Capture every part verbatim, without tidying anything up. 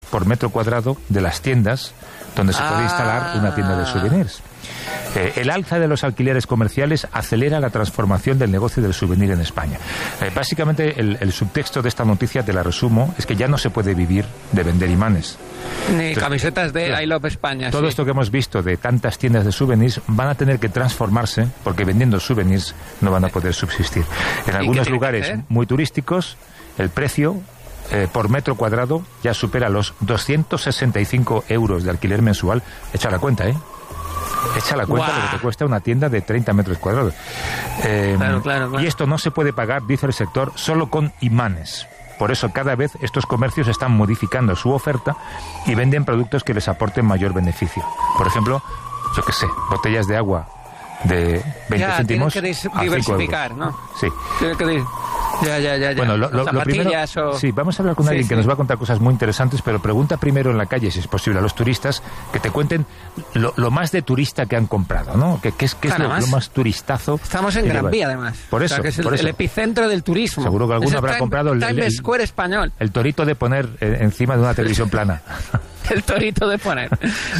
por metro cuadrado de las tiendas donde se ah. puede instalar una tienda de souvenirs. Eh, el alza de los alquileres comerciales acelera la transformación del negocio del souvenir en España. Eh, básicamente, el, el subtexto de esta noticia, te la resumo, es que ya no se puede vivir de vender imanes. Ni Entonces, camisetas de claro, I Love España. Todo sí. esto que hemos visto de tantas tiendas de souvenirs van a tener que transformarse, porque vendiendo souvenirs no van a poder subsistir. En algunos lugares muy turísticos, el precio eh, por metro cuadrado ya supera los doscientos sesenta y cinco euros de alquiler mensual. Echa la cuenta, ¿eh? Echa la cuenta de lo que te cuesta una tienda de treinta metros cuadrados. Eh, claro, claro, claro. Y esto no se puede pagar, dice el sector, solo con imanes. Por eso cada vez estos comercios están modificando su oferta y venden productos que les aporten mayor beneficio. Por ejemplo, yo qué sé, botellas de agua de veinte ya, céntimos tienen que diversificar, ¿no? Sí. Tienen que Ya, ya, ya, ya. Bueno, lo, lo, lo primero, o... sí, vamos a hablar con sí, alguien sí. que nos va a contar cosas muy interesantes, pero pregunta primero en la calle, si es posible, a los turistas que te cuenten lo, lo más de turista que han comprado, ¿no? ¿Qué, qué es, qué es lo, lo más turistazo? Estamos en Gran Vía, además. Por eso, o sea, que es el, por eso. el epicentro del turismo. Seguro que alguno es habrá time, comprado el, Times el, Square español. El torito de poner eh, encima de una televisión plana. El torito de poner.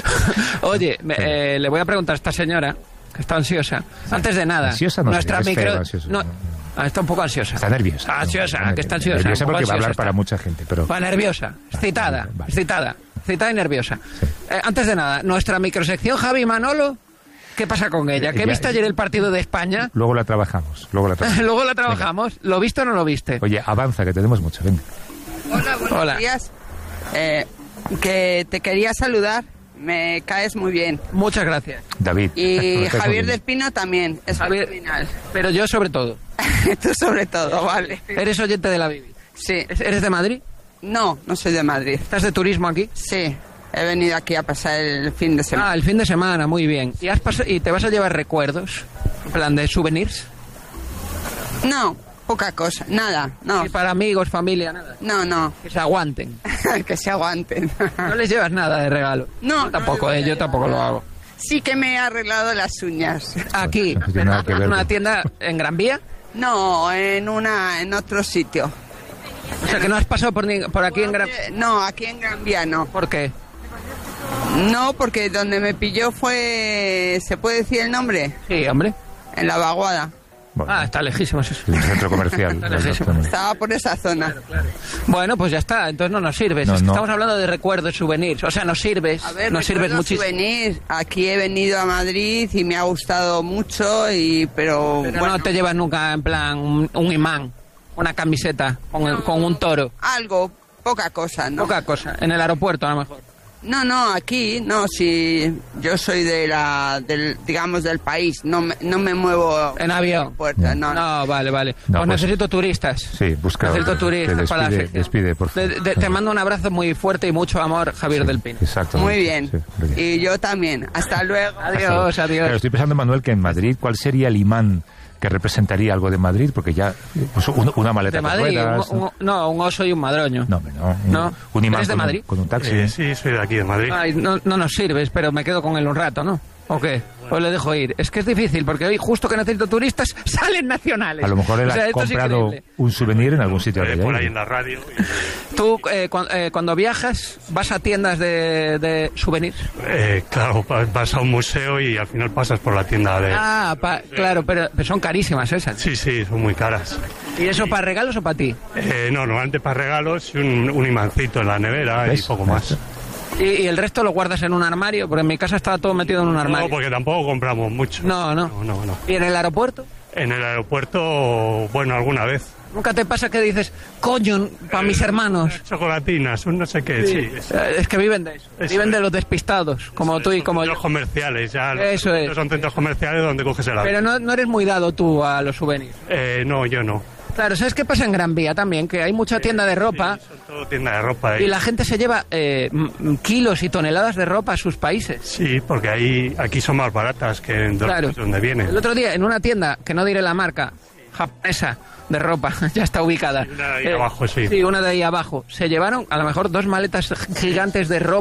Oye, me, eh, le voy a preguntar a esta señora, que está ansiosa. Antes de nada, ansiosa no nuestra sé, micro... Feo, ansiosa, no, no. Está un poco ansiosa. Está nerviosa. Ansiosa, no, que está ansiosa. Nerviosa porque va a hablar está. para mucha gente, pero... Va nerviosa, excitada, vale, vale. excitada, excitada y nerviosa. Sí. Eh, antes de nada, nuestra microsección Javi Manolo, ¿qué pasa con ella? ¿Qué viste ayer el partido de España? Luego la trabajamos, luego la trabajamos. luego la trabajamos. Venga. ¿Lo viste o no lo viste? Oye, avanza, que tenemos mucho, venga. Hola, buenos Hola. días. Eh, que te quería saludar. Me caes muy bien. Muchas gracias. David. Y Javier del Pino también, es Javier, criminal. Pero yo sobre todo. Tú sobre todo, vale. ¿Eres oyente de la Bibi? Sí. ¿Eres de Madrid? No, no soy de Madrid. ¿Estás de turismo aquí? Sí. He venido aquí a pasar el fin de semana. Ah, el fin de semana, muy bien. ¿Y, has pas- y te vas a llevar recuerdos? ¿En plan de souvenirs? No, poca cosa, nada, no. ¿Y para amigos, familia, nada? No, no. Que se aguanten. Que se aguanten. ¿No les llevas nada de regalo? No. Yo tampoco, eh, yo tampoco lo hago. Sí que me he arreglado las uñas. ¿Aquí? No tiene nada que ver, ¿En una ¿no? tienda en Gran Vía? No, en una, en otro sitio. O sea, que no has pasado por, ni, por aquí en Gran... No, aquí en Gran Vía no. ¿Por qué? No, porque donde me pilló fue... ¿Se puede decir el nombre? Sí, hombre. En la Vaguada. Bueno, Ah, está lejísimo eso. el centro comercial. Está lejísimo. Estaba por esa zona. Claro, claro. Bueno, pues ya está, entonces no nos sirves. No, es que no. estamos hablando de recuerdos, souvenirs. O sea, nos sirves, A ver, nos sirves muchísimo. Souvenir. Aquí he venido a Madrid y me ha gustado mucho, y pero, Pero bueno, no te llevas nunca en plan un, un imán, una camiseta con, el- con un toro. algo, poca cosa, ¿no? Poca cosa. En el aeropuerto, a lo mejor. No, no, aquí, no, si yo soy de la, del, digamos, del país, no me, no me muevo En avión. puerta, no, no. No, vale, vale. No, pues pues- necesito turistas. Sí, busca. Necesito turistas Te para la despide, sección. despide, por favor. De- de- te mando un abrazo muy fuerte y mucho amor, Javier Sí, del Pino. Exacto. Muy bien. Sí, muy bien. Y yo también. Hasta luego. Adiós, Claro, adiós. estoy pensando, Manuel, que en Madrid, ¿cuál sería el imán que representaría algo de Madrid? Porque ya, pues, un- una maleta De con Madrid, ruedas, un- un- no, un oso y un madroño. No, hombre, no. Un, No. un imán ¿Eres de con, Madrid? Un, con un taxi. Eh, sí, soy de aquí, de Madrid. Ay, no, no nos sirves, pero me quedo con él un rato, ¿no? ¿O qué? Pues le dejo ir. Es que es difícil, porque hoy justo que necesito turistas, salen nacionales. A lo mejor él O sea, ha esto es comprado increíble. un souvenir en algún sitio. Eh, de por ahí. ahí en la radio. y, Tú, eh, cu- eh, cuando viajas, vas a tiendas de, de souvenirs. eh, claro, pa- vas a un museo y al final pasas por la tienda de... Ah, pa- claro, pero, pero son carísimas esas. Sí, sí, son muy caras. ¿Y eso para regalos o para ti? Eh, no, normalmente para regalos y un, un imancito en la nevera ¿Ves? y poco más. ¿Y, y el resto lo guardas en un armario? Porque en mi casa estaba todo metido en un armario. No, porque tampoco compramos mucho. No, no. No, no, no. ¿Y en el aeropuerto? En el aeropuerto, bueno, alguna vez. ¿Nunca te pasa que dices, coño, para mis hermanos? Chocolatinas, un no sé qué, sí. Eh, Es que viven de eso. Eso Viven es. de los despistados, como tú y Son como centros yo. comerciales, ya. los Eso es. centros Son centros comerciales donde coges el avión. Pero no, no eres muy dado tú a los souvenirs. Eh, no, yo no. Claro, ¿sabes qué pasa en Gran Vía también? Que hay mucha tienda de ropa Sí, son todo tienda de ropa. ahí. y la gente se lleva eh, m- m- kilos y toneladas de ropa a sus países. Sí, porque ahí, aquí son más baratas que en Claro. donde vienen. El otro día, en una tienda, que no diré la marca, japonesa, de ropa, ya está ubicada. Sí, una de ahí abajo, sí. Sí, una de ahí abajo. Se llevaron a lo mejor dos maletas gigantes de ropa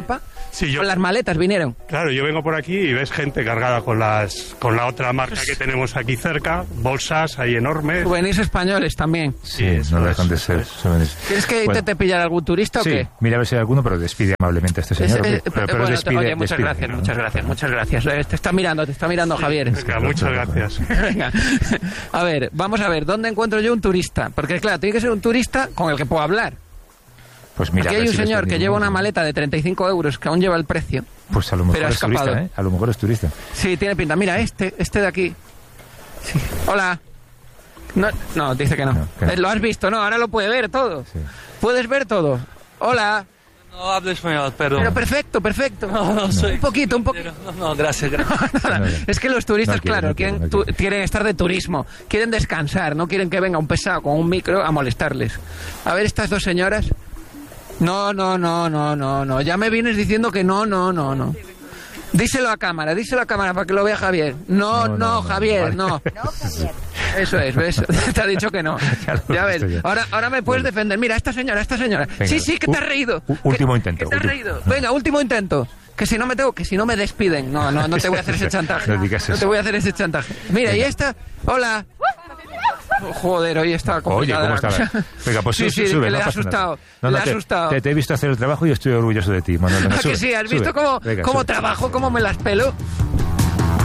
Sí, yo, con las maletas vinieron. Claro, yo vengo por aquí y ves gente cargada con las con la otra marca que tenemos aquí cerca, bolsas ahí enormes. Souvenirs españoles también. Sí, sí no dejan de ser souvenirs. ¿Quieres que bueno. intente pillar algún turista o sí, qué? Sí, mira a ver si hay alguno, pero despide amablemente a este señor. Es, eh, pero, pero bueno, despide, oye, muchas despide, gracias, ¿no? muchas gracias, muchas gracias. Te está mirando, te está mirando sí, Javier. Venga, muchas gracias. Venga. A ver, vamos a ver, ¿dónde encuentro yo un turista? Porque claro, tiene que ser un turista con el que puedo hablar. Pues mira, aquí hay un si señor que lleva una maleta de treinta y cinco euros que aún lleva el precio. Pues a lo mejor es turista, ¿eh? A lo mejor es turista. Sí, tiene pinta. Mira, este, este de aquí. Sí. Hola. No, no, dice que no. no, que no. Eh, lo has visto, no, ahora lo puede ver todo. Sí. Puedes ver todo. Hola. No hablo español, perdón. Pero perfecto, perfecto. No, no, soy... Un poquito, un poquito. No, no, gracias, gracias. no, no, no. Es que los turistas, no quiero, claro, no quieren, quiero, no quiero. quieren estar de turismo, quieren descansar, no quieren que venga un pesado con un micro a molestarles. A ver, estas dos señoras... No, no, no, no, no, no. Ya me vienes diciendo que no, no, no, no. Díselo a cámara, díselo a cámara para que lo vea Javier. No, no, no, no Javier, no. no. Eso es, ¿ves? Te ha dicho que no. Ya, ya ves. Ahora, ahora me puedes bueno. defender. Mira, esta señora, esta señora. Venga, sí, sí, que te has reído. U- último que, intento. Que te has reído. Venga, último intento. Que si no me tengo, que si no me despiden. No, no, no te voy a hacer ese chantaje. No digas eso. No te voy a hacer ese chantaje. Mira, venga. Y esta. Hola. Joder, hoy está complicada. Oye, ¿cómo está? Venga, pues sí, sube, sí, sube, que no le ha asustado. No, no, le ha te, asustado. Te, te he visto hacer el trabajo y estoy orgulloso de ti, Manuel. Venga, ¿A sube, que sí? ¿Has sube. visto cómo, venga, cómo sube. trabajo, cómo me las pelo?